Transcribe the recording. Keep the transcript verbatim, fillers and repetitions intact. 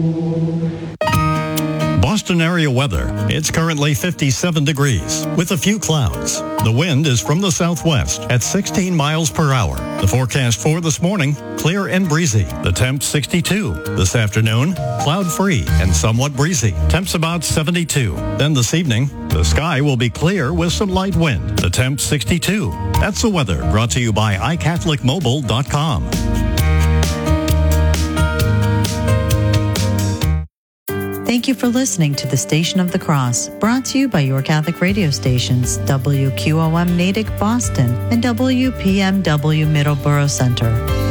Boston area weather. It's currently fifty-seven degrees with a few clouds. The wind is from the southwest at sixteen miles per hour. The forecast for this morning, clear and breezy. The temp sixty-two. This afternoon, cloud-free and somewhat breezy. Temps about seventy-two. Then this evening, the sky will be clear with some light wind. The temp sixty-two. That's the weather brought to you by i catholic mobile dot com. Thank you for listening to the Station of the Cross, brought to you by your Catholic radio stations, W Q O M Natick Boston and W P M W Middleborough Center.